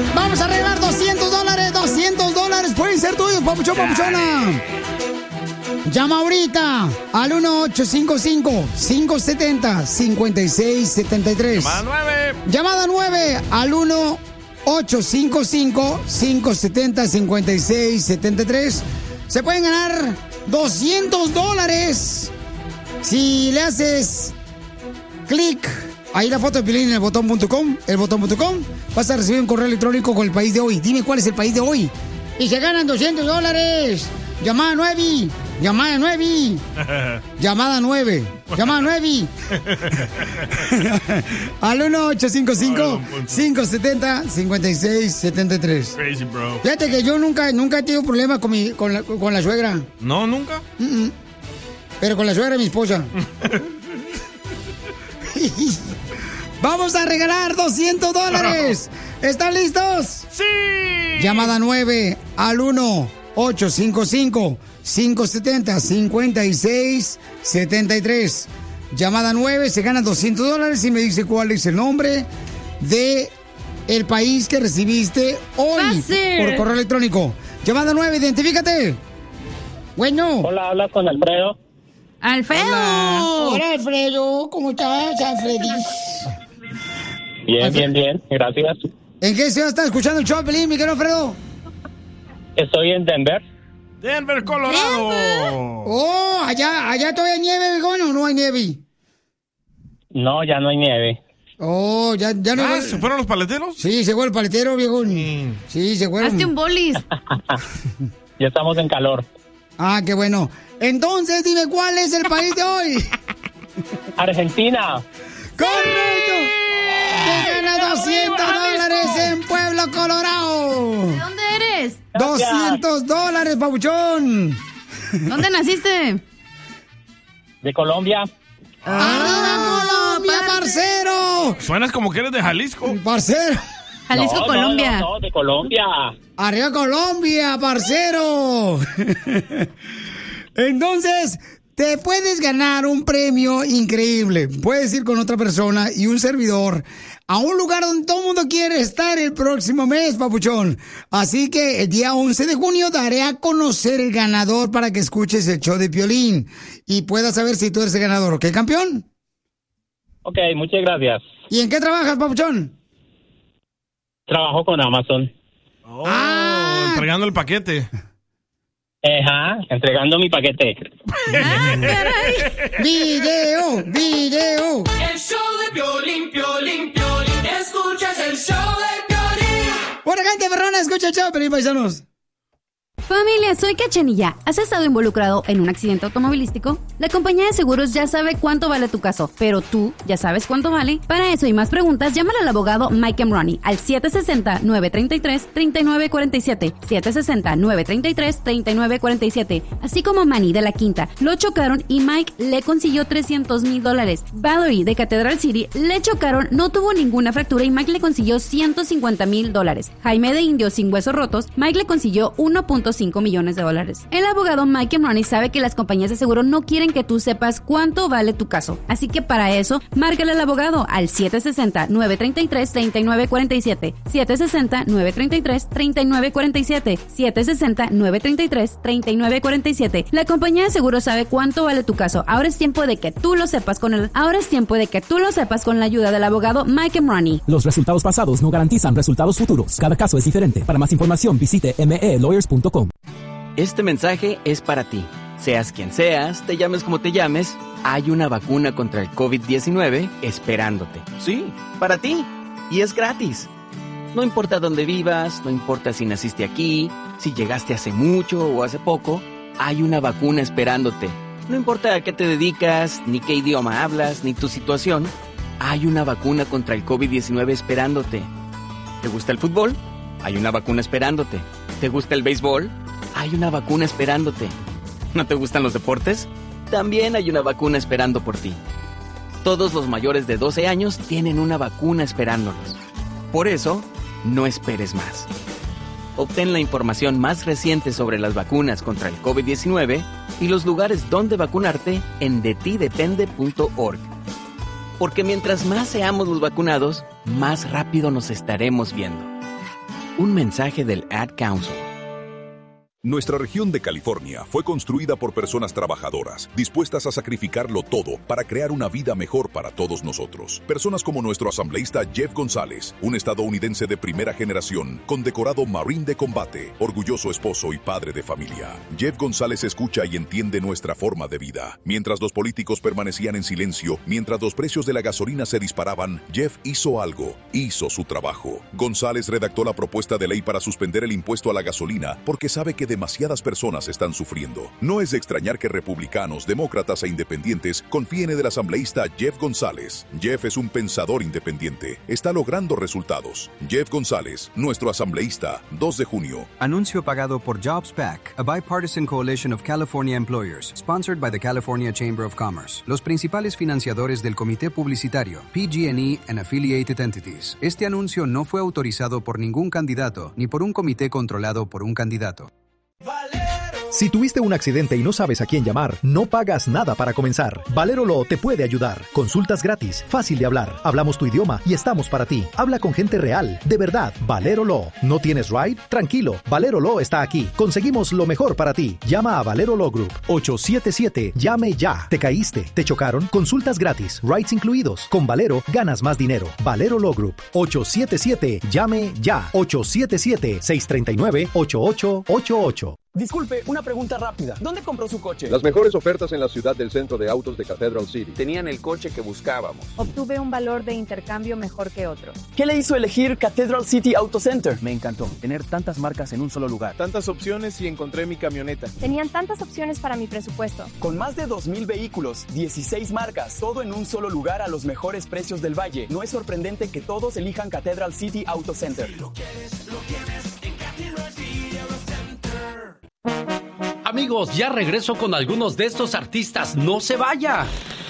Vamos a regalar $200. $200 pueden ser tuyos, papuchón, papuchona. Llama ahorita al 1-855-570-5673. Llamada 9. Llamada 9 al 1-855-570-5673. Se pueden ganar $200 si le haces clic ahí la foto de Piolín en el botón.com, vas a recibir un correo electrónico con el país de hoy. Dime cuál es el país de hoy. Y se ganan $200. Llamada 9. Llamada 9. Llamada 9. Llamada 9. Al 1-855-570-5673. Crazy, bro. Fíjate que yo nunca he tenido problemas con la suegra. ¿No, nunca? Pero con la suegra de mi esposa. Vamos a regalar $200. ¿Están listos? ¡Sí! Llamada 9 al 1-855-570-5673. Llamada 9, se ganan $200 y me dice cuál es el nombre de el país que recibiste hoy por correo electrónico. Llamada 9, identifícate. Bueno. Hola, habla con Alfredo. ¡Alfredo! Hola, Alfredo. ¿Cómo estás, Alfredis? Bien, bien, gracias. ¿En qué ciudad estás escuchando el show, Pelín, mi querido Alfredo? Estoy en Denver. Denver, Colorado. Oh, allá todavía hay nieve, viejón, ¿o no hay nieve? No, ya no hay nieve. Oh, ya no. ¿Se fueron los paleteros? Sí, se fue el paletero, viejón. Sí, se fueron. Hazte un bolis. Ya estamos en calor. Ah, qué bueno. Entonces, dime, ¿cuál es el país de hoy? Argentina. ¡Correcto! ¡Te gana $200 en Pueblo, Colorado! ¿De dónde eres? $200, papuchón. ¿Dónde naciste? De Colombia. ¡Arriba Colombia, parcero! Suenas como que eres de Jalisco. Parcero. Jalisco, Colombia. No, de Colombia. ¡Arriba Colombia, parcero! Entonces, te puedes ganar un premio increíble. Puedes ir con otra persona y un servidor a un lugar donde todo el mundo quiere estar el próximo mes, papuchón. Así que el día 11 de junio daré a conocer el ganador para que escuches el show de Piolín y puedas saber si tú eres el ganador. ¿Ok, campeón? Ok, muchas gracias. ¿Y en qué trabajas, papuchón? Trabajo con Amazon. Entregando el paquete. Ajá, entregando mi paquete. ¡Video! ¡Video! El show de Piolín, Piolín, Piolín. Escuchas el show de Piolín. Buena gente, perrona, escucha el show de Piolín, paisanos. Familia, soy Cachanilla. ¿Has estado involucrado en un accidente automovilístico? La compañía de seguros ya sabe cuánto vale tu caso, pero tú ya sabes cuánto vale. Para eso y más preguntas, llámale al abogado Mike Ronnie al 760-933-3947. 760-933-3947. Así como Manny de La Quinta. Lo chocaron y Mike le consiguió $300,000. Valerie de Cathedral City le chocaron, no tuvo ninguna fractura y Mike le consiguió $150,000. Jaime de Indio sin huesos rotos, Mike le consiguió $1.5 millones. El abogado Mike Ronnie sabe que las compañías de seguro no quieren que tú sepas cuánto vale tu caso. Así que para eso, márcale al abogado al 760-933-3947. 760-933-3947. 760-933-3947. La compañía de seguro sabe cuánto vale tu caso. Ahora es tiempo de que tú lo sepas con la ayuda del abogado Mike Ronnie. Los resultados pasados no garantizan resultados futuros. Cada caso es diferente. Para más información, visite melawyers.com. Este mensaje es para ti. Seas quien seas, te llames como te llames, hay una vacuna contra el COVID-19 esperándote. Sí, para ti. Y es gratis. No importa dónde vivas, no importa si naciste aquí, si llegaste hace mucho o hace poco, hay una vacuna esperándote. No importa a qué te dedicas, ni qué idioma hablas, ni tu situación, hay una vacuna contra el COVID-19 esperándote. ¿Te gusta el fútbol? Hay una vacuna esperándote. ¿Te gusta el béisbol? Hay una vacuna esperándote. ¿No te gustan los deportes? También hay una vacuna esperando por ti. Todos los mayores de 12 años tienen una vacuna esperándolos. Por eso, no esperes más. Obtén la información más reciente sobre las vacunas contra el COVID-19 y los lugares donde vacunarte en detidepende.org. Porque mientras más seamos los vacunados, más rápido nos estaremos viendo. Un mensaje del Ad Council. Nuestra región de California fue construida por personas trabajadoras, dispuestas a sacrificarlo todo para crear una vida mejor para todos nosotros. Personas como nuestro asambleísta Jeff González, un estadounidense de primera generación, condecorado Marine de combate, orgulloso esposo y padre de familia. Jeff González escucha y entiende nuestra forma de vida. Mientras los políticos permanecían en silencio, mientras los precios de la gasolina se disparaban, Jeff hizo algo, hizo su trabajo. González redactó la propuesta de ley para suspender el impuesto a la gasolina porque sabe que demasiadas personas están sufriendo. No es de extrañar que republicanos, demócratas e independientes confíen en el asambleísta Jeff González. Jeff es un pensador independiente. Está logrando resultados. Jeff González, nuestro asambleísta, 2 de junio. Anuncio pagado por JobsPac, a bipartisan coalition of California employers, sponsored by the California Chamber of Commerce. Los principales financiadores del comité publicitario, PG&E and affiliated entities. Este anuncio no fue autorizado por ningún candidato, ni por un comité controlado por un candidato. Si tuviste un accidente y no sabes a quién llamar, no pagas nada para comenzar. Valero Law te puede ayudar. Consultas gratis, fácil de hablar. Hablamos tu idioma y estamos para ti. Habla con gente real, de verdad. Valero Law. ¿No tienes ride? Tranquilo, Valero Law está aquí. Conseguimos lo mejor para ti. Llama a Valero Law Group. 877. Llame ya. ¿Te caíste? ¿Te chocaron? Consultas gratis, rides incluidos. Con Valero ganas más dinero. Valero Law Group. 877. Llame ya. 877-639-8888. Disculpe, una pregunta rápida. ¿Dónde compró su coche? Las mejores ofertas en la ciudad del centro de autos de Cathedral City. Tenían el coche que buscábamos. Obtuve un valor de intercambio mejor que otros. ¿Qué le hizo elegir Cathedral City Auto Center? Me encantó tener tantas marcas en un solo lugar. Tantas opciones y encontré mi camioneta. Tenían tantas opciones para mi presupuesto. Con más de 2,000 vehículos, 16 marcas, todo en un solo lugar a los mejores precios del valle. No es sorprendente que todos elijan Cathedral City Auto Center. Si lo quieres, lo tienes en Cathedral City Auto Center. Amigos, ya regreso con algunos de estos artistas. ¡No se vaya!